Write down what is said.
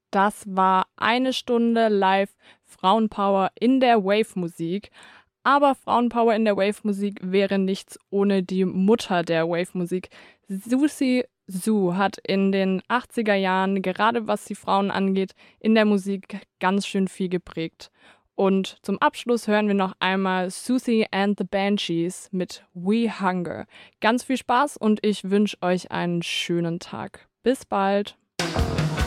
Das war eine Stunde live Frauenpower in der Wave-Musik. Aber Frauenpower in der Wave-Musik wäre nichts ohne die Mutter der Wave-Musik. Susi Su hat in den 80er Jahren, gerade was die Frauen angeht, in der Musik ganz schön viel geprägt. Und zum Abschluss hören wir noch einmal Susie and the Banshees mit We Hunger. Ganz viel Spaß und ich wünsche euch einen schönen Tag. Bis bald!